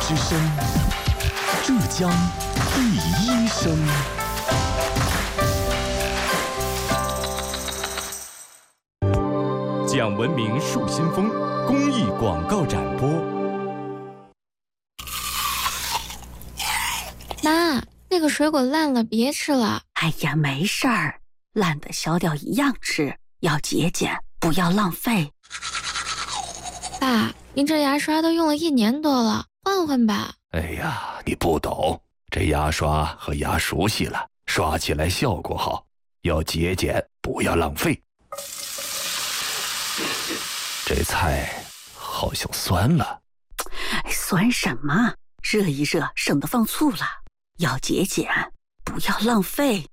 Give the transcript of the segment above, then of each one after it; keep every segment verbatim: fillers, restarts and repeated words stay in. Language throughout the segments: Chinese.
之声，浙江第一声。讲文明树新风公益广告展播。 妈，那个水果烂了，别吃了。 哎呀，没事儿，烂的小屌一样吃，要节俭，不要浪费。 爸，您这牙刷都用了一年多了，换换吧。 哎呀，你不懂，这牙刷和牙熟悉了，刷起来效果好，要节俭，不要浪费。这菜好像酸了。 酸什么？热一热，省得放醋了。要节俭，不要浪费。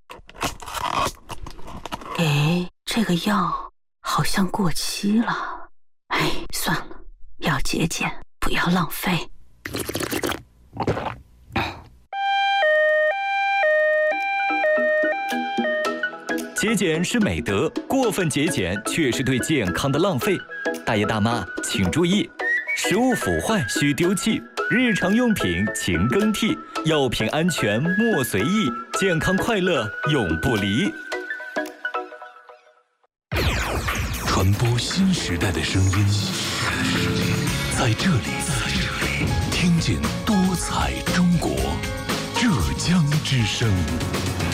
哎，这个药好像过期了。哎，算了，要节俭，不要浪费。 节俭是美德，过分节俭却是对健康的浪费。大爷大妈请注意，食物腐坏需丢弃，日常用品勤更替，药品安全莫随意，健康快乐永不离。 传播新时代的声音，在这里听见多彩中国，浙江之声。